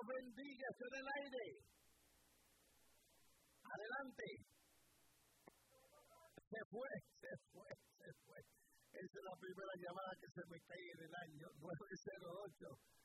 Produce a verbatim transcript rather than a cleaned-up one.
los bendiga. Estoy en el aire. Adelante. Se fue, se fue, se fue. Esa es la primera llamada que se me cae en el año. nueve cero ocho